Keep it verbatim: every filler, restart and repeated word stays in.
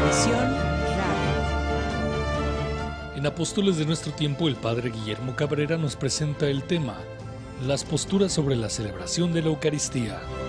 Expresión Radio. En Apóstoles de nuestro tiempo, el padre Guillermo Cabrera nos presenta el tema: las posturas sobre la celebración de la Eucaristía.